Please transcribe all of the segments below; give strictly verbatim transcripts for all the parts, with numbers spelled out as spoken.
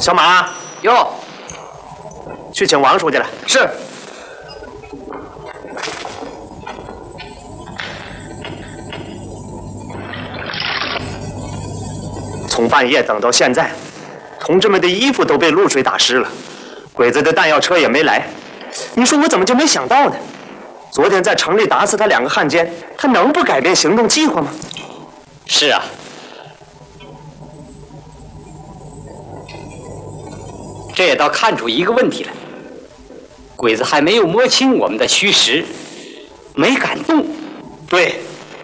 小马， 哟， 去请王书记来。 是。 从半夜等到现在，同志们的衣服都被露水打湿了，鬼子的弹药车也没来。你说我怎么就没想到呢？昨天在城里打死他两个汉奸，他能不改变行动计划吗？ 是啊。 这也倒看出一个问题来，鬼子还没有摸清我们的虚实，没敢动。 对。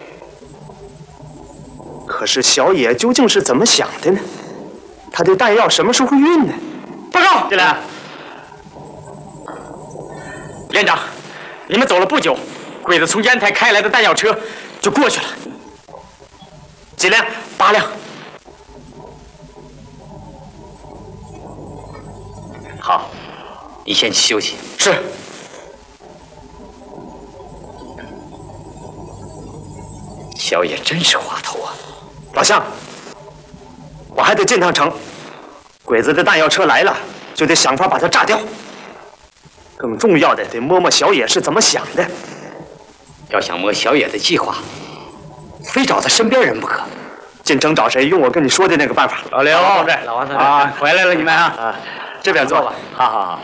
可是小野究竟是怎么想的呢？他的弹药什么时候运呢？ 报告，进来。连长，你们走了不久，鬼子从烟台开来的弹药车就过去了。几辆？八辆。 好，你先去休息。是。小野真是滑头啊！ 老乡，我还得进趟城。鬼子的弹药车来了，就得想法把它炸掉。更重要的，得摸摸小野是怎么想的。 要想摸小野的计划，非找他身边人不可。 进城找谁？用我跟你说的那个办法。 老刘， 同志， 老王同志啊，回来了，你们啊。 啊 这边坐吧。 好好好。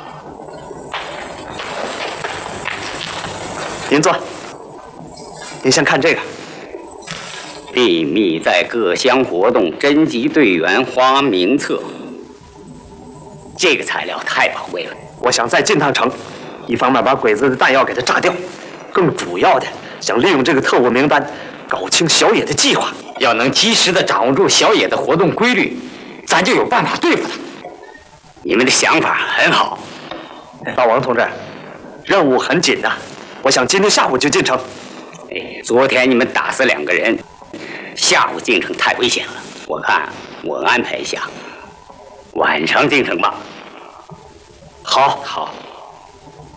您坐。您先看这个。 秘密在各乡活动，征集队员花名册。这个材料太宝贵了。 我想再进趟城，一方面把鬼子的弹药给它炸掉，更主要的想利用这个特务名单，搞清小野的计划。 要能及时的掌握住小野的活动规律，咱就有办法对付他。 你们的想法很好， 大王同志，任务很紧呐、啊，我想今天下午就进城。 哎，昨天你们打死两个人，下午进城太危险了。我看我安排一下，晚上进城吧。 好， 好。